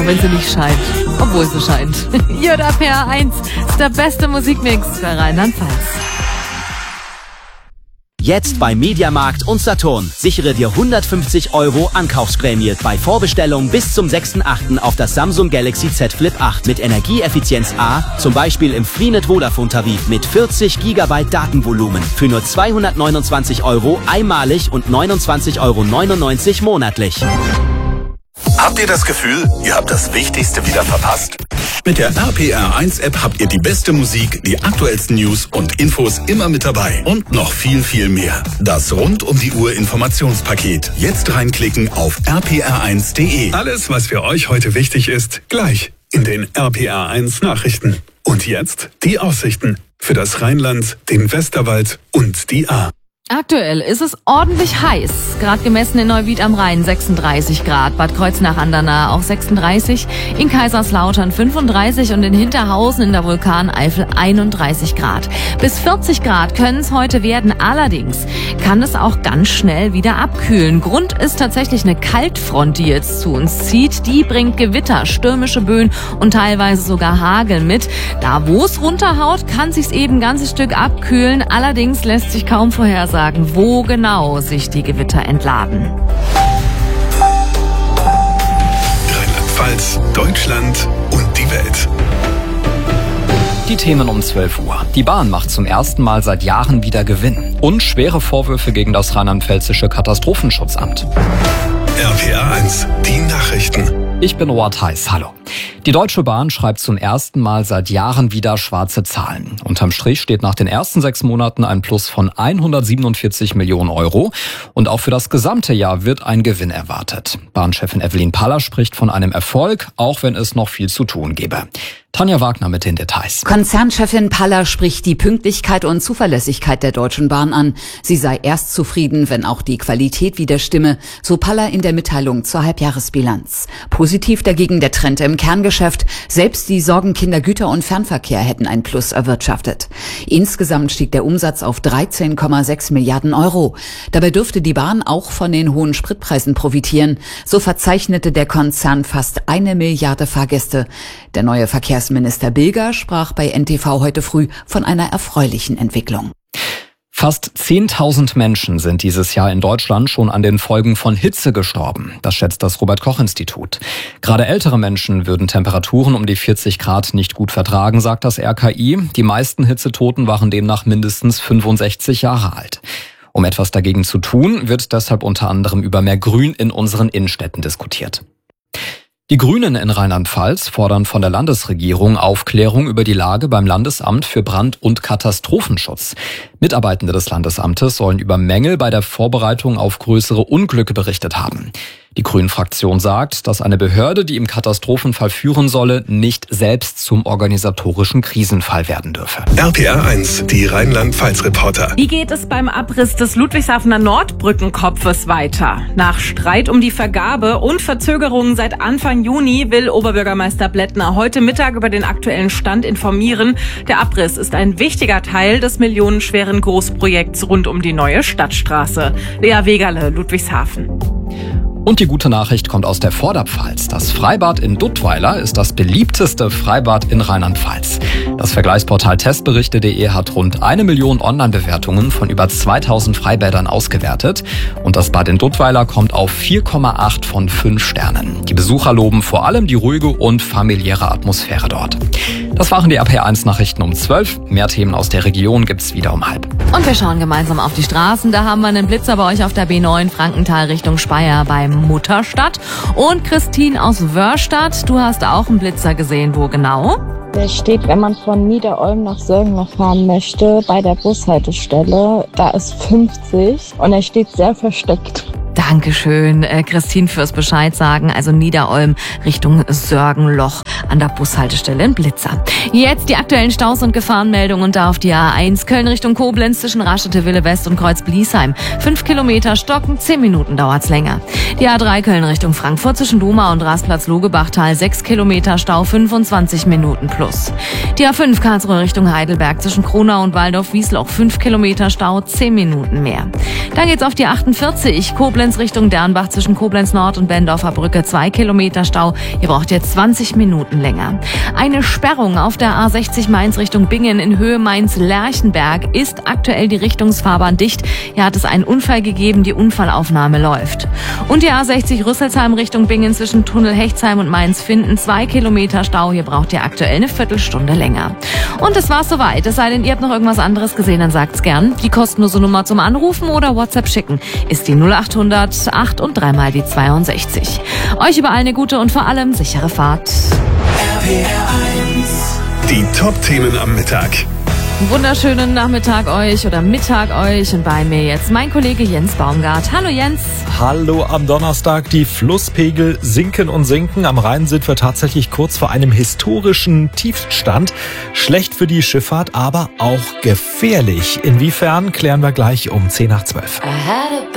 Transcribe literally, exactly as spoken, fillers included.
wenn sie nicht scheint. Obwohl sie scheint. J P R eins ist der beste Musikmix für Rheinland-Pfalz. Jetzt bei Mediamarkt und Saturn. Sichere dir hundertfünfzig Euro Ankaufsprämie bei Vorbestellung bis zum sechsten achten auf das Samsung Galaxy Z Flip acht mit Energieeffizienz A, zum Beispiel im Freenet Vodafone Tarif mit vierzig Gigabyte Datenvolumen für nur zweihundertneunundzwanzig Euro einmalig und neunundzwanzig Euro neunundneunzig monatlich. Habt ihr das Gefühl, ihr habt das Wichtigste wieder verpasst? Mit der R P R eins App habt ihr die beste Musik, die aktuellsten News und Infos immer mit dabei. Und noch viel, viel mehr. Das rund um die Uhr Informationspaket. Jetzt reinklicken auf r p r eins punkt d e. Alles, was für euch heute wichtig ist, gleich in den R P R eins Nachrichten. Und jetzt die Aussichten für das Rheinland, den Westerwald und die Ahr. Aktuell ist es ordentlich heiß. Gerade gemessen in Neuwied am Rhein sechsunddreißig Grad, Bad Kreuznach an der Nahe auch sechsunddreißig, in Kaiserslautern fünfunddreißig und in Hinterhausen in der Vulkaneifel einunddreißig Grad. Bis vierzig Grad können es heute werden. Allerdings kann es auch ganz schnell wieder abkühlen. Grund ist tatsächlich eine Kaltfront, die jetzt zu uns zieht. Die bringt Gewitter, stürmische Böen und teilweise sogar Hagel mit. Da, wo es runterhaut, kann sich's eben ein ganzes Stück abkühlen. Allerdings lässt sich kaum vorhersagen, wo genau sich die Gewitter entladen. Rheinland-Pfalz, Deutschland und die Welt. Die Themen um zwölf Uhr. Die Bahn macht zum ersten Mal seit Jahren wieder Gewinn. Und schwere Vorwürfe gegen das rheinland-pfälzische Katastrophenschutzamt. R P R eins, die Nachrichten. Ich bin Roald Heiß, hallo. Die Deutsche Bahn schreibt zum ersten Mal seit Jahren wieder schwarze Zahlen. Unterm Strich steht nach den ersten sechs Monaten ein Plus von hundertsiebenundvierzig Millionen Euro. Und auch für das gesamte Jahr wird ein Gewinn erwartet. Bahnchefin Evelyn Paller spricht von einem Erfolg, auch wenn es noch viel zu tun gäbe. Tanja Wagner mit den Details. Konzernchefin Paller spricht die Pünktlichkeit und Zuverlässigkeit der Deutschen Bahn an. Sie sei erst zufrieden, wenn auch die Qualität wieder stimme, so Paller in der Mitteilung zur Halbjahresbilanz. Positiv dagegen der Trend im Kerngeschäft. Selbst die Sorgenkinder Güter- und Fernverkehr hätten ein Plus erwirtschaftet. Insgesamt stieg der Umsatz auf dreizehn Komma sechs Milliarden Euro. Dabei dürfte die Bahn auch von den hohen Spritpreisen profitieren. So verzeichnete der Konzern fast eine Milliarde Fahrgäste. Der neue Verkehrsminister Bilger sprach bei N T V heute früh von einer erfreulichen Entwicklung. Fast zehntausend Menschen sind dieses Jahr in Deutschland schon an den Folgen von Hitze gestorben. Das schätzt das Robert-Koch-Institut. Gerade ältere Menschen würden Temperaturen um die vierzig Grad nicht gut vertragen, sagt das R K I. Die meisten Hitzetoten waren demnach mindestens fünfundsechzig Jahre alt. Um etwas dagegen zu tun, wird deshalb unter anderem über mehr Grün in unseren Innenstädten diskutiert. Die Grünen in Rheinland-Pfalz fordern von der Landesregierung Aufklärung über die Lage beim Landesamt für Brand- und Katastrophenschutz. Mitarbeitende des Landesamtes sollen über Mängel bei der Vorbereitung auf größere Unglücke berichtet haben. Die Grünen-Fraktion sagt, dass eine Behörde, die im Katastrophenfall führen solle, nicht selbst zum organisatorischen Krisenfall werden dürfe. R P R eins, die Rheinland-Pfalz-Reporter. Wie geht es beim Abriss des Ludwigshafener Nordbrückenkopfes weiter? Nach Streit um die Vergabe und Verzögerungen seit Anfang Juni will Oberbürgermeister Blättner heute Mittag über den aktuellen Stand informieren. Der Abriss ist ein wichtiger Teil des millionenschweren Großprojekts rund um die neue Stadtstraße. Lea Wegerle, Ludwigshafen. Und die gute Nachricht kommt aus der Vorderpfalz. Das Freibad in Duttweiler ist das beliebteste Freibad in Rheinland-Pfalz. Das Vergleichsportal testberichte punkt de hat rund eine Million Online-Bewertungen von über zweitausend Freibädern ausgewertet. Und das Bad in Duttweiler kommt auf vier Komma acht von fünf Sternen. Die Besucher loben vor allem die ruhige und familiäre Atmosphäre dort. Das waren die R P R eins Nachrichten um zwölf. Mehr Themen aus der Region gibt's wieder um halb. Und wir schauen gemeinsam auf die Straßen. Da haben wir einen Blitzer bei euch auf der B neun Frankenthal Richtung Speyer beim Mutterstadt. Und Christine aus Wörstadt, du hast auch einen Blitzer gesehen. Wo genau? Der steht, wenn man von Niederolm nach Sörgen fahren möchte, bei der Bushaltestelle. Da ist fünfzig und er steht sehr versteckt. Dankeschön, äh, Christine, fürs Bescheid sagen. Also Niederolm Richtung Sörgenloch an der Bushaltestelle in Blitzer. Jetzt die aktuellen Staus und Gefahrenmeldungen da auf die A eins. Köln Richtung Koblenz zwischen Raschete, Wille West und Kreuz-Bliesheim. Fünf Kilometer stocken, zehn Minuten dauert's länger. Die A drei Köln Richtung Frankfurt zwischen Doma und Rastplatz-Logebachtal. Sechs Kilometer Stau, fünfundzwanzig Minuten plus. Die A fünf Karlsruhe Richtung Heidelberg zwischen Kronau und Waldorf-Wiesloch. Fünf Kilometer Stau, zehn Minuten mehr. Dann geht's auf die achtundvierzig Koblenz Mainz Richtung Dernbach zwischen Koblenz Nord und Bendorfer Brücke zwei Kilometer Stau. Ihr braucht jetzt zwanzig Minuten länger. Eine Sperrung auf der A sechzig Mainz Richtung Bingen in Höhe Mainz-Lerchenberg ist aktuell die Richtungsfahrbahn dicht. Hier hat es einen Unfall gegeben, die Unfallaufnahme läuft. Und die A sechzig Rüsselsheim Richtung Bingen zwischen Tunnel Hechtsheim und Mainz-Finden zwei Kilometer Stau. Hier braucht ihr aktuell eine Viertelstunde länger. Und das war's soweit. Es sei denn, ihr habt noch irgendwas anderes gesehen, dann sagt's gern. Die kostenlose Nummer zum Anrufen oder WhatsApp schicken ist die null acht hundert acht und dreimal die zweiundsechzig. Euch überall eine gute und vor allem sichere Fahrt. R P R eins. Die Top-Themen am Mittag. Wunderschönen Nachmittag euch oder Mittag euch und bei mir jetzt mein Kollege Jens Baumgart. Hallo Jens. Hallo am Donnerstag. Die Flusspegel sinken und sinken. Am Rhein sind wir tatsächlich kurz vor einem historischen Tiefstand. Schlecht für die Schifffahrt, aber auch gefährlich. Inwiefern, klären wir gleich um zehn nach zwölf.